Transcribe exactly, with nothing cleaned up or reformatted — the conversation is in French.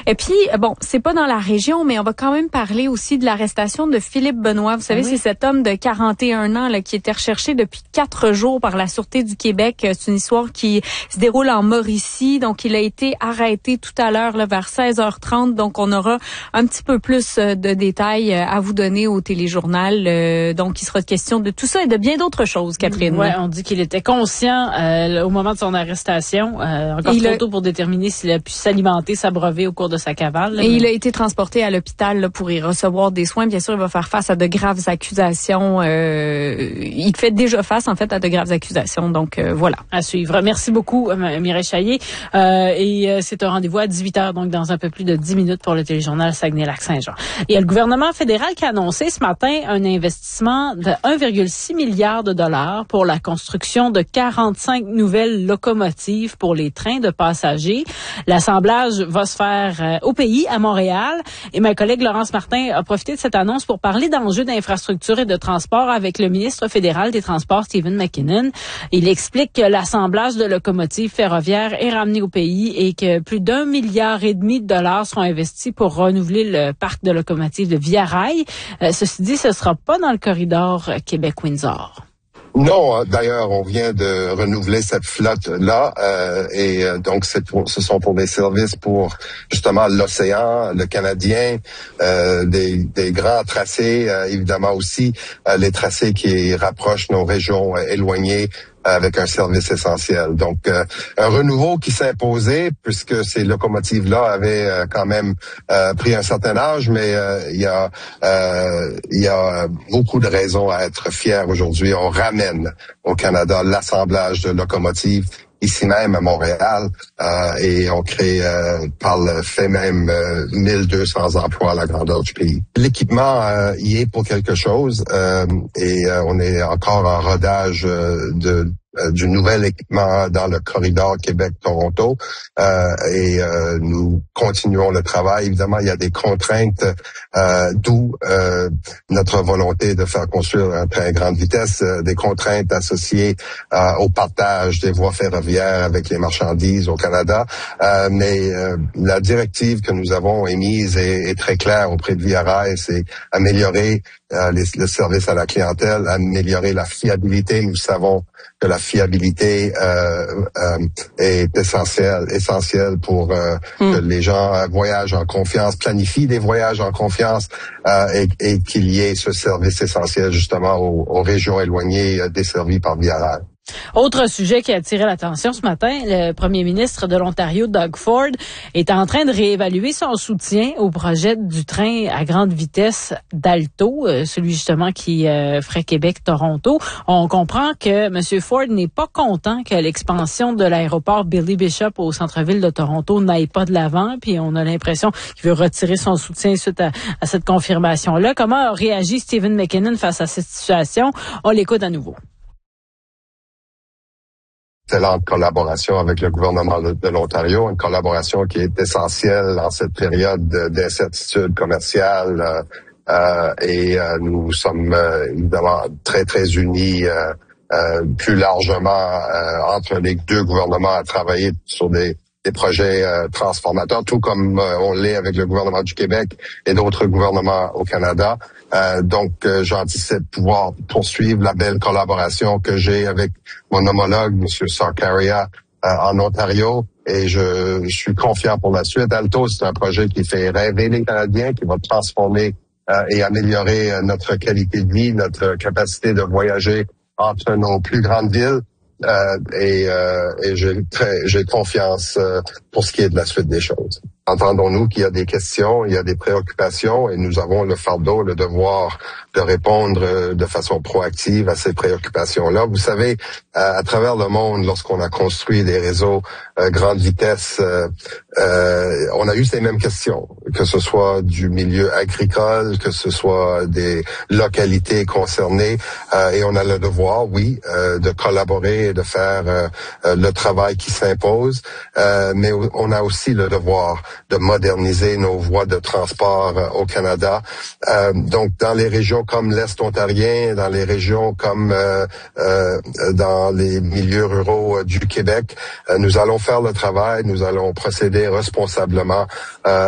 Et puis, bon, c'est pas dans la région, mais on va quand même parler aussi de l'arrestation de Philippe Benoît. Vous savez, ah oui. c'est cet homme de quarante et un ans là, qui était recherché depuis quatre jours par la Sûreté du Québec. C'est une histoire qui se déroule en Mauricie. Donc, il a été arrêté tout à l'heure là, vers seize heures trente. Donc, on aura un petit peu plus de détails à vous donner au téléjournal. Euh, donc, il sera question de tout ça et de bien d'autres choses, Catherine. Oui, on dit qu'il était conscient euh, au moment de son arrestation. Euh, encore trop a... tôt pour déterminer s'il a pu s'alimenter, s'abreuver au cours de sa cavale. Là, et mais... il a été transporté à l'hôpital là, pour y recevoir des soins. Bien sûr, il va faire face à de graves accusations. Euh, il fait déjà face, en fait, à de graves accusations. Donc, euh, voilà. À suivre. Merci beaucoup, Mireille Chaillet. Euh, et euh, c'est un rendez-vous à dix-huit heures, donc dans un peu plus de dix minutes pour le téléjournal Saguenay-Lac-Saint-Jean. Et il y a le gouvernement fédéral qui a annoncé ce matin un investissement de un virgule six milliard de dollars pour la construction de quarante-cinq nouvelles locomotives pour les trains de passagers. L'assemblage va se faire euh, au pays, à Montréal. Et ma collègue Laurence Martin a profité de cette annonce pour parler d'enjeux d'infrastructure et de transport avec le ministre fédéral des Transports, Stephen McKinnon. Il explique que l'assemblage de locomotives ferroviaires est ramené au pays et que plus d'un milliard et demi de dollars seront investis pour renouveler le parc de locomotives de Via Rail. Euh, ceci dit, ce ne sera pas dans le corridor Québec-Windsor. Non, d'ailleurs, on vient de renouveler cette flotte-là euh, et euh, donc c'est pour, ce sont pour des services pour justement l'océan, le Canadien, euh, des, des grands tracés, euh, évidemment aussi euh, les tracés qui rapprochent nos régions euh, éloignées avec un service essentiel. Donc, euh, un renouveau qui s'est imposé puisque ces locomotives-là avaient euh, quand même euh, pris un certain âge, mais euh, il y a euh, il y a beaucoup de raisons à être fiers aujourd'hui. On ramène au Canada l'assemblage de locomotives ici même à Montréal euh, et on crée euh, par le fait même euh, mille deux cents emplois à la grandeur du pays. L'équipement euh, y est pour quelque chose euh, et euh, on est encore en rodage euh, de du nouvel équipement dans le corridor Québec-Toronto euh, et euh, nous continuons le travail. Évidemment, il y a des contraintes, euh, d'où euh, notre volonté de faire construire un train à grande vitesse, euh, des contraintes associées euh, au partage des voies ferroviaires avec les marchandises au Canada. Euh, mais euh, la directive que nous avons émise est, est très claire auprès de Via Rail, c'est améliorer euh, les, le service à la clientèle, améliorer la fiabilité. Nous savons que la fiabilité euh, euh, est essentielle, essentielle pour euh, mm. que les gens euh, voyagent en confiance, planifient des voyages en confiance euh, et, et qu'il y ait ce service essentiel justement aux, aux régions éloignées euh, desservies par Via Rail. Autre sujet qui a attiré l'attention ce matin, le premier ministre de l'Ontario, Doug Ford, est en train de réévaluer son soutien au projet du train à grande vitesse d'Alto, celui justement qui euh, ferait Québec-Toronto. On comprend que M. Ford n'est pas content que l'expansion de l'aéroport Billy Bishop au centre-ville de Toronto n'aille pas de l'avant, puis on a l'impression qu'il veut retirer son soutien suite à, à cette confirmation-là. Comment a réagi Stephen McKinnon face à cette situation? On l'écoute à nouveau. Excellente collaboration avec le gouvernement de, de l'Ontario, une collaboration qui est essentielle en cette période d'incertitude commerciale euh, euh, et euh, nous sommes euh, évidemment très, très unis euh, euh, plus largement euh, entre les deux gouvernements à travailler sur des des projets euh, transformateurs, tout comme euh, on l'est avec le gouvernement du Québec et d'autres gouvernements au Canada. Euh, donc, euh, j'anticipe pouvoir poursuivre la belle collaboration que j'ai avec mon homologue, M. Sarkaria, euh, en Ontario, et je, je suis confiant pour la suite. Alto, c'est un projet qui fait rêver les Canadiens, qui va transformer euh, et améliorer euh, notre qualité de vie, notre capacité de voyager entre nos plus grandes villes. Euh, et euh, et j'ai très j'ai confiance euh, pour ce qui est de la suite des choses. Entendons-nous qu'il y a des questions, il y a des préoccupations et nous avons le fardeau, le devoir de répondre euh, de façon proactive à ces préoccupations-là. Vous savez, euh, à travers le monde, lorsqu'on a construit des réseaux euh, grande vitesse, euh, euh, on a eu ces mêmes questions, que ce soit du milieu agricole, que ce soit des localités concernées, euh, et on a le devoir, oui, euh, de collaborer et de faire euh, euh, le travail qui s'impose, euh, mais on a aussi le devoir de moderniser nos voies de transport euh, au Canada. Euh, donc, dans les régions comme l'Est ontarien, dans les régions comme euh, euh, dans les milieux ruraux euh, du Québec, euh, nous allons faire le travail, nous allons procéder responsablement euh,